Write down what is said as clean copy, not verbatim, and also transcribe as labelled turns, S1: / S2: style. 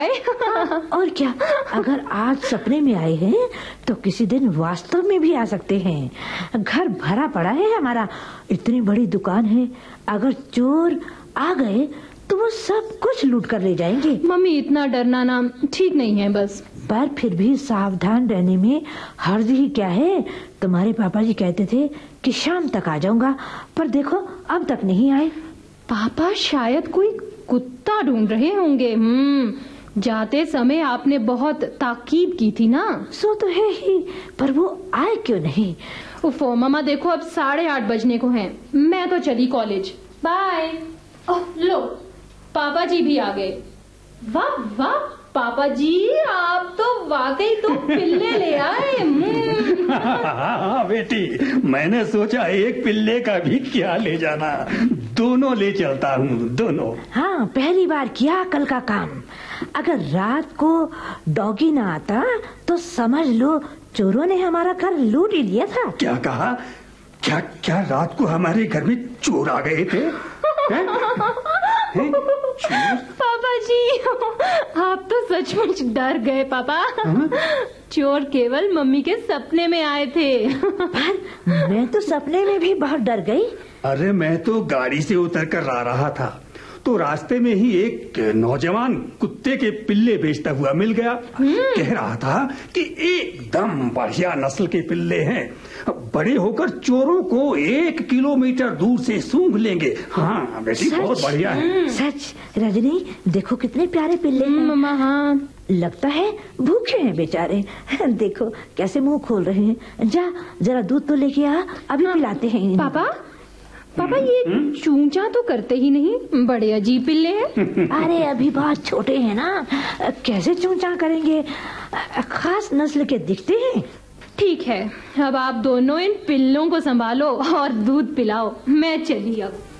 S1: और क्या, अगर आज सपने में आए हैं तो किसी दिन वास्तव में भी आ सकते हैं। घर भरा पड़ा है हमारा, इतनी बड़ी दुकान है, अगर चोर आ गए तो वो सब कुछ लूट कर ले जाएंगे।
S2: मम्मी इतना डरना ना ठीक नहीं है बस।
S1: पर फिर भी सावधान रहने में हर्ज ही क्या है। तुम्हारे पापा जी कहते थे कि शाम तक आ जाऊंगा, पर देखो अब तक नहीं आए।
S2: पापा शायद कोई कुत्ता ढूंढ रहे होंगे। जाते समय आपने बहुत ताकीद की थी ना।
S1: सो तो है ही, पर वो आए क्यों नहीं?
S2: उफो मम्मा देखो अब 8:30 बजने को हैं। मैं तो चली कॉलेज। बाय। लो पापा जी भी आ गए। वाह वाह पापा जी, आप तो वाकई तो पिल्ले ले आए।
S3: हाँ बेटी, मैंने सोचा एक पिल्ले का भी क्या ले जाना, दोनों ले चलता हूँ, दोनों।
S1: हाँ, पहली बार किया कल का काम। अगर रात को डॉगी ना आता तो समझ लो चोरों ने हमारा घर लूट ही लिया था।
S3: क्या कहा? क्या क्या रात को हमारे घर में चोर आ गए थे?
S2: पापा जी, आप तो सचमुच डर गए पापा। चोर केवल मम्मी के सपने में आए थे।
S1: पर मैं तो सपने में भी बहुत डर गई।
S3: अरे मैं तो गाड़ी से उतर कर आ रहा था तो रास्ते में ही एक नौजवान कुत्ते के पिल्ले बेचता हुआ मिल गया। कह रहा था कि एकदम बढ़िया नस्ल के पिल्ले हैं, बड़े होकर चोरों को 1 किलोमीटर दूर से सूंघ लेंगे। हाँ बेटी, बहुत बढ़िया है।
S1: सच रजनी, देखो कितने प्यारे पिल्ले हैं।
S2: मम्मा हाँ,
S1: लगता है भूखे हैं बेचारे। देखो कैसे मुंह खोल रहे हैं। जा जरा दूध तो लेके आ, अभी पिलाते हैं।
S2: पापा ये चूंचा तो करते ही नहीं, बड़े अजीब पिल्ले हैं।
S1: अरे अभी बहुत छोटे हैं ना, कैसे चूंचा करेंगे, खास नस्ल के दिखते हैं।
S2: ठीक है, अब आप दोनों इन पिल्लों को संभालो और दूध पिलाओ, मैं चली अब।